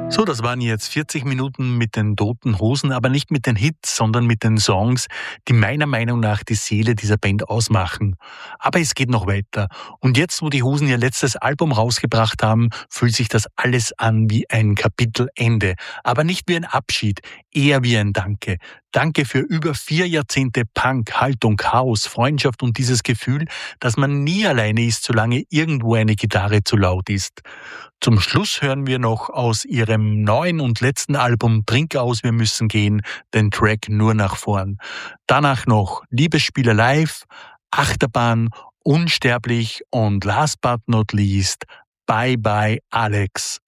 So, das waren jetzt 40 Minuten mit den Toten Hosen, aber nicht mit den Hits, sondern mit den Songs, die meiner Meinung nach die Seele dieser Band ausmachen. Aber es geht noch weiter. Und jetzt, wo die Hosen ihr letztes Album rausgebracht haben, fühlt sich das alles an wie ein Kapitelende. Aber nicht wie ein Abschied, eher wie ein Danke. Danke für über 4 Jahrzehnte Punk, Haltung, Chaos, Freundschaft und dieses Gefühl, dass man nie alleine ist, solange irgendwo eine Gitarre zu laut ist. Zum Schluss hören wir noch aus ihrem neuen und letzten Album Trink aus, wir müssen gehen, den Track Nur nach vorn. Danach noch Liebesspiele live, Achterbahn, Unsterblich und last but not least, Bye Bye Alex.